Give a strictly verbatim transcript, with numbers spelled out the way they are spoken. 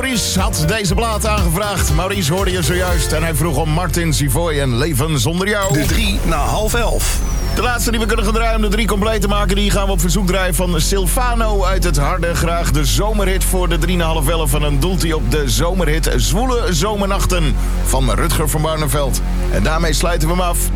Maurice had deze plaat aangevraagd. Maurice hoorde je zojuist en hij vroeg om Martin Savoy en Leven zonder jou. De drie na half elf. De laatste die we kunnen gaan draaien om de drie compleet te maken... die gaan we op verzoek draaien van Silvano uit het Harde. Graag de zomerhit voor de drie na half elf. En dan doelt hij op de zomerhit Zwoele Zomernachten van Rutger van Barneveld. En daarmee sluiten we hem af.